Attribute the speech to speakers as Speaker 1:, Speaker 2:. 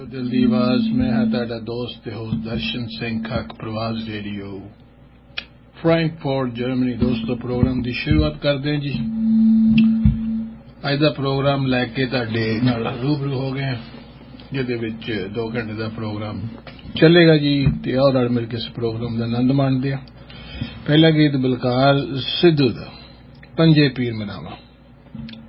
Speaker 1: दिल दी आवाज में है ताड़ा दोस्त ते होस्ट दर्शन सिंह खाक प्रवास रेडियो फ्रैंकफर्ट जर्मनी। दोस्तों प्रोग्राम की शुरुआत करते हैं जी। अज का प्रोग्राम लैके ताड़े नाल रूबरू हो गए जिहदे विच 2 घंटे का प्रोग्राम चलेगा जी। ते आओ रल मिल के इस प्रोग्राम का आनंद माणदे हां। पहला गीत बलकार सिद्धू दा पंजे पीर मनावा।